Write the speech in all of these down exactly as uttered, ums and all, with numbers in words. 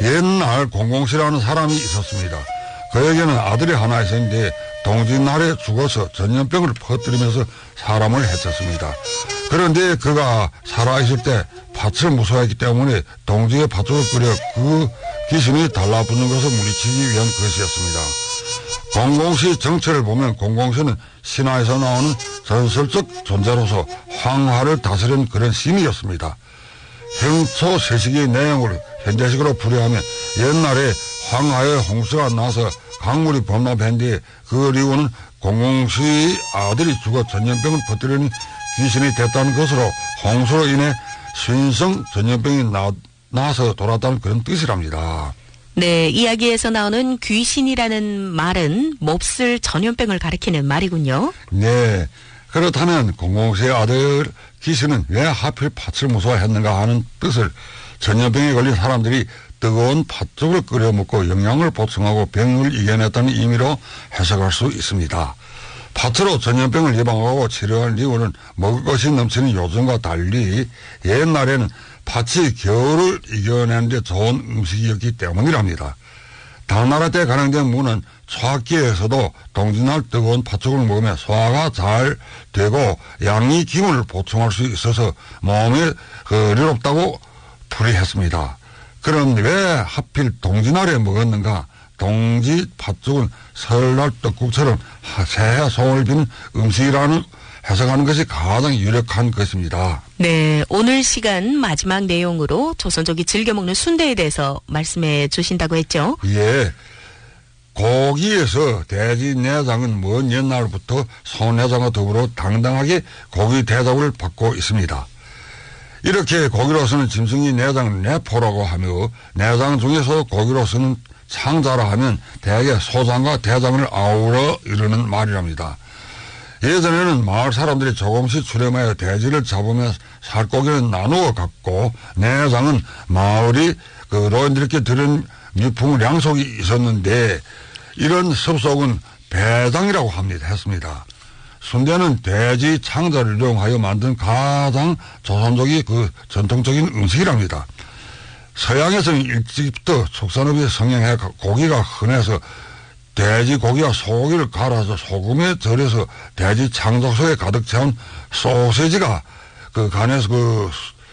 옛날 공공시라는 사람이 있었습니다. 그에게는 아들이 하나 있었는데 동짓날에 죽어서 전염병을 퍼뜨리면서 사람을 해쳤습니다. 그런데 그가 살아있을 때 팥을 무서워했기 때문에 동지의 팥죽을 끓여 그 귀신이 달라붙는 것을 물리치기 위한 것이었습니다. 공공시 정체를 보면 공공시는 신화에서 나오는 전설적 존재로서 황하를 다스린 그런 신이었습니다. 행초 세식의 내용을 현대식으로 풀이하면 옛날에 황하의 홍수가 나서 강물이 범람한 뒤에 그 이유는 공공시의 아들이 죽어 전염병을 퍼뜨리는 귀신이 됐다는 것으로 홍수로 인해 신성 전염병이 나, 나서 돌았다는 그런 뜻이랍니다. 네, 이야기에서 나오는 귀신이라는 말은 몹쓸 전염병을 가리키는 말이군요. 네, 그렇다면 공공시의 아들 귀신은 왜 하필 팥을 무서워했는가 하는 뜻을 전염병에 걸린 사람들이 뜨거운 팥죽을 끓여 먹고 영양을 보충하고 병을 이겨냈다는 의미로 해석할 수 있습니다. 팥으로 전염병을 예방하고 치료할 이유는 먹을 것이 넘치는 요즘과 달리 옛날에는 팥이 겨울을 이겨내는 데 좋은 음식이었기 때문이랍니다. 당나라 때 간행된 무는 초학기에서도 동짓날 뜨거운 팥죽을 먹으면 소화가 잘 되고 양이 기운을 보충할 수 있어서 몸에 어렵다고 풀이했습니다. 그럼 왜 하필 동짓날에 먹었는가? 동지 팥죽은 설날 떡국처럼 새해 소원을 비는 음식이라는 해석하는 것이 가장 유력한 것입니다. 네, 오늘 시간 마지막 내용으로 조선족이 즐겨 먹는 순대에 대해서 말씀해 주신다고 했죠? 예. 고기에서 돼지 내장은 먼 옛날부터 소내장과 더불어 당당하게 고기 대접을 받고 있습니다. 이렇게 고기로서는 짐승이 내장 내포라고 하며 내장 중에서 고기로서는 창자라 하면 대개 소장과 대장을 아우러 이르는 말이랍니다. 예전에는 마을 사람들이 조금씩 출렴하여 돼지를 잡으며 살코기는 나누어 갖고 내장은 마을이 그 노인들께 들은 미풍 량속이 있었는데 이런 습속은 배장이라고 합니다. 했습니다. 순대는 돼지 창자를 이용하여 만든 가장 조선족이 그 전통적인 음식이랍니다. 서양에서는 일찍부터 축산업이 성행해 고기가 흔해서 돼지 고기와 소고기를 갈아서 소금에 절여서 돼지 창자 속에 가득 채운 소세지가 그 간에서 그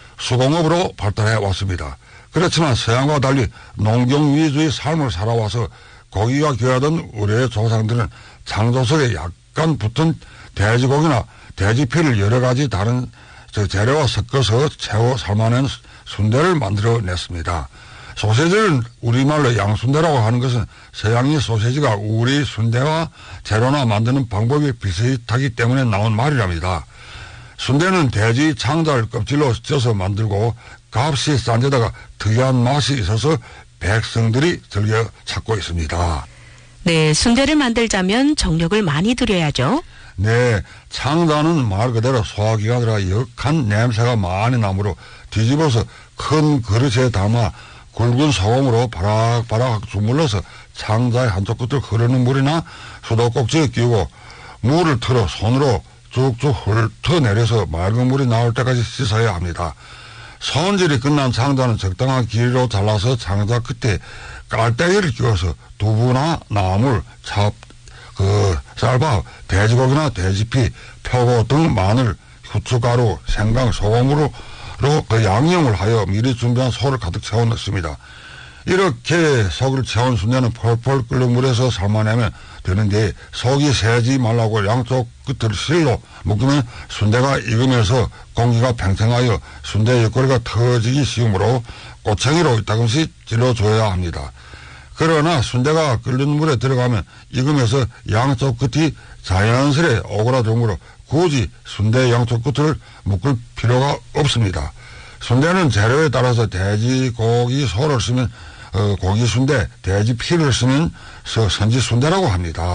수공업으로 발달해 왔습니다. 그렇지만 서양과 달리 농경 위주의 삶을 살아와서 고기가 귀하던 우리의 조상들은 창자 속에 약간 붙은 돼지고기나 돼지피를 여러 가지 다른 재료와 섞어서 채워 삶아낸 순대를 만들어냈습니다. 소세지를 우리말로 양순대라고 하는 것은 서양의 소세지가 우리 순대와 재료나 만드는 방법이 비슷하기 때문에 나온 말이랍니다. 순대는 돼지 창자를 껍질로 쪄서 만들고 값이 싼 데다가 특이한 맛이 있어서 백성들이 즐겨 찾고 있습니다. 네, 순대를 만들자면 정력을 많이 들여야죠. 네, 창자는 말 그대로 소화기관이라 역한 냄새가 많이 나므로 뒤집어서 큰 그릇에 담아 굵은 소금으로 바락바락 주물러서 창자의 한쪽 끝을 흐르는 물이나 수도꼭지에 끼우고 물을 틀어 손으로 쭉쭉 훑어내려서 맑은 물이 나올 때까지 씻어야 합니다. 손질이 끝난 창자는 적당한 길이로 잘라서 창자 끝에 깔때기를 끼워서 두부나 나물, 찹, 그 쌀밥, 돼지고기나 돼지피, 표고 등 마늘, 후춧가루, 생강, 소금으로 그 양념을 하여 미리 준비한 소를 가득 채워 넣습니다. 이렇게 속을 채운 순대는 펄펄 끓는 물에서 삶아내면 되는데 속이 새지 말라고 양쪽 끝을 실로 묶으면 순대가 익으면서 공기가 팽팽하여 순대 옆구리가 터지기 쉬우므로 꼬챙이로 이따금씩 찔러줘야 합니다. 그러나 순대가 끓는 물에 들어가면 익으면서 양쪽 끝이 자연스레 오그라들므로 굳이 순대 양쪽 끝을 묶을 필요가 없습니다. 순대는 재료에 따라서 돼지고기 소를 쓰면 어, 고기 순대, 돼지 피를 쓰면 선지 순대라고 합니다.